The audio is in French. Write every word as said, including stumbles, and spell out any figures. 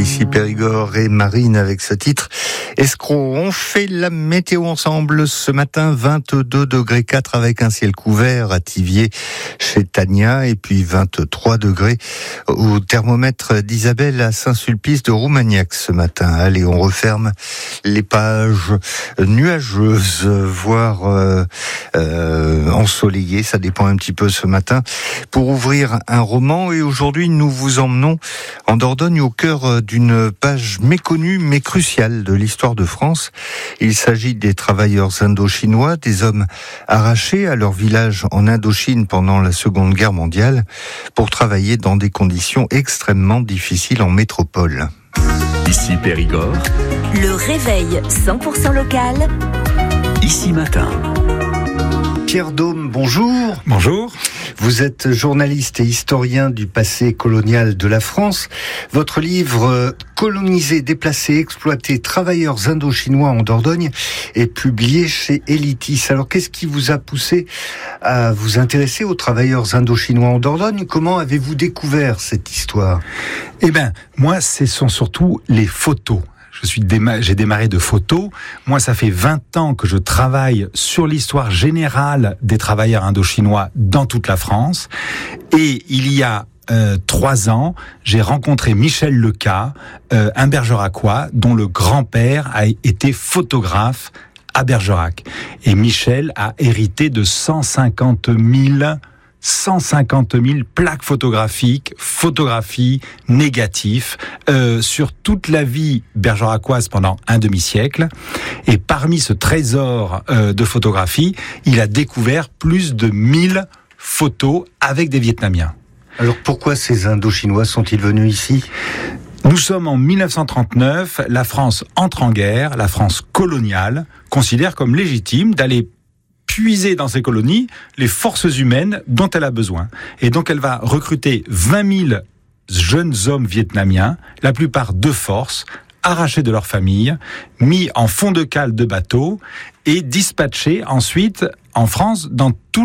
ici Périgord et Marine avec ce titre Escroc. On fait la météo ensemble ce matin, vingt-deux degrés quatre avec un ciel couvert à Thiviers chez Tania et puis vingt-trois degrés au thermomètre d'Isabelle à Saint-Sulpice de Roumagnac ce matin. Allez, on referme les pages nuageuses, voire euh, euh, ensoleillées, ça dépend un petit peu ce matin, pour ouvrir un roman. Et aujourd'hui, nous vous emmenons en Dordogne au cœur d'une page méconnue mais cruciale de l'histoire de France. Il s'agit des travailleurs indo-chinois, des hommes arrachés à leur village en Indochine pendant la Seconde Guerre mondiale pour travailler dans des conditions extrêmement difficiles en métropole. Ici Périgord, le réveil cent pour cent local. Ici Matin. Pierre Daume, bonjour. Bonjour. Vous êtes journaliste et historien du passé colonial de la France. Votre livre « Colonisés, déplacés, exploités, travailleurs indo-chinois en Dordogne » est publié chez Elitis. Alors, qu'est-ce qui vous a poussé à vous intéresser aux travailleurs indo-chinois en Dordogne ? Comment avez-vous découvert cette histoire ? Eh bien, moi, ce sont surtout les photos. Je suis déma- j'ai démarré de photos. Moi, ça fait vingt ans que je travaille sur l'histoire générale des travailleurs indo-chinois dans toute la France. Et il y a euh, trois ans, j'ai rencontré Michel Leca, euh, un Bergeracois dont le grand-père a été photographe à Bergerac. Et Michel a hérité de cent cinquante mille plaques photographiques, photographies, négatifs, euh, sur toute la vie bergeracoise pendant un demi-siècle. Et parmi ce trésor euh, de photographies, il a découvert plus de mille photos avec des Vietnamiens. Alors pourquoi ces Indo-Chinois sont-ils venus ici ? Nous sommes en mille neuf cent trente-neuf, la France entre en guerre, la France coloniale considère comme légitime d'aller puiser dans ces colonies les forces humaines dont elle a besoin. Et donc elle va recruter vingt mille jeunes hommes vietnamiens, la plupart de force, arrachés de leur famille, mis en fond de cale de bateau et dispatchés ensuite en France dans tout